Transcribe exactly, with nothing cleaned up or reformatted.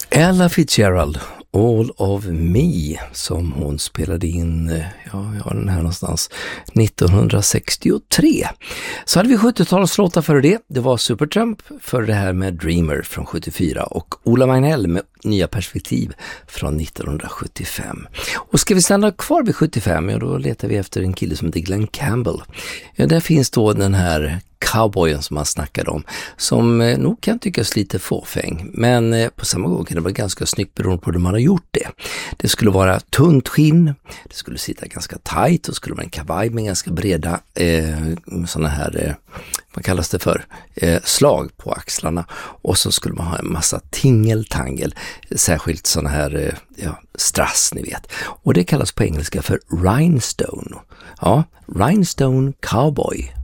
Ella Fitzgerald, All of Me, som hon spelade in, ja, jag har den här någonstans, nittonhundrasextiotre. Så hade vi sjuttiotalslåtar före det. Det var Supertramp för det här med Dreamer från sjuttiofyra och Ola Magnell med Nya perspektiv från nittonhundrasjuttiofem. Och ska vi stanna kvar vid sjuttiofem, ja, då letar vi efter en kille som heter Glenn Campbell. Ja, där finns då den här cowboyen som man snackade om, som eh, nog kan tyckas lite fåfäng, men eh, på samma gång kan det vara ganska snyggt beroende på hur man har gjort det. Det skulle vara tunt skinn, det skulle sitta ganska tajt och skulle vara en kavaj med ganska breda eh, sådana här, eh, vad kallas det för, eh, slag på axlarna, och så skulle man ha en massa tingeltangel, särskilt sådana här eh, ja, strass, ni vet. Och det kallas på engelska för rhinestone. Ja, rhinestone cowboy.